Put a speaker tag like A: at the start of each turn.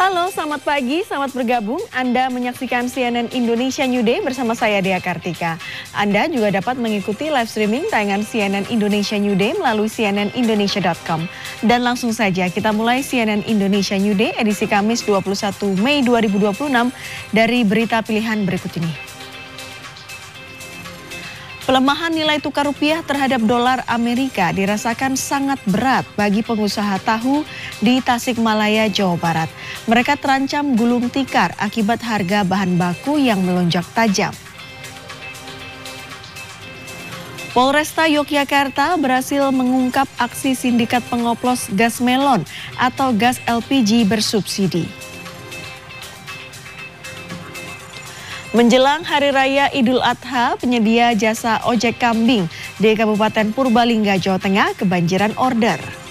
A: Halo, selamat pagi, selamat bergabung. Anda menyaksikan CNN Indonesia New Day bersama saya Dea Kartika. Anda juga dapat mengikuti live streaming tayangan CNN Indonesia New Day melalui cnnindonesia.com. Dan langsung saja kita mulai CNN Indonesia New Day edisi Kamis 21 Mei 2026 dari berita pilihan berikut ini. Pelemahan nilai tukar rupiah terhadap dolar Amerika dirasakan sangat berat bagi pengusaha tahu di Tasikmalaya, Jawa Barat. Mereka terancam gulung tikar akibat harga bahan baku yang melonjak tajam. Polresta Yogyakarta berhasil mengungkap aksi sindikat pengoplos gas melon atau gas LPG bersubsidi. Menjelang Hari Raya Idul Adha, penyedia jasa ojek kambing di Kabupaten Purbalingga, Jawa Tengah kebanjiran order.